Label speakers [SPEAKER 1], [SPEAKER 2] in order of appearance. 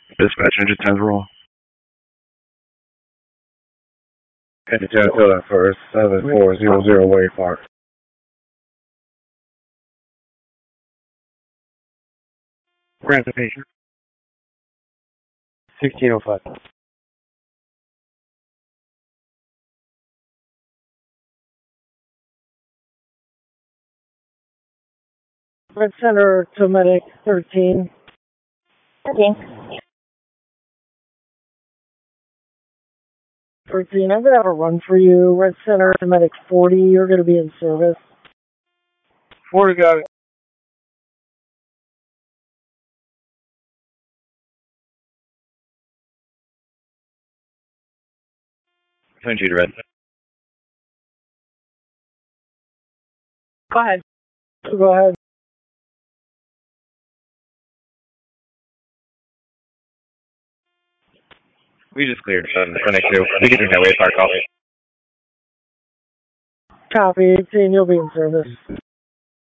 [SPEAKER 1] Dispatch engine 10's roll.
[SPEAKER 2] At the Gentilda for 7400 Way Park.
[SPEAKER 1] Grant the patient.
[SPEAKER 2] 1605.
[SPEAKER 3] Red Center to Medic 13.
[SPEAKER 4] 13.
[SPEAKER 3] 13, I'm going to have a run for you. Red Center to Medic 40, you're going to be in service.
[SPEAKER 2] 40 got it.
[SPEAKER 1] Send you to red.
[SPEAKER 4] Go ahead.
[SPEAKER 3] Go ahead.
[SPEAKER 1] We just cleared clinic 2. We can do that way park off.
[SPEAKER 3] Copy, 18, you'll be in service.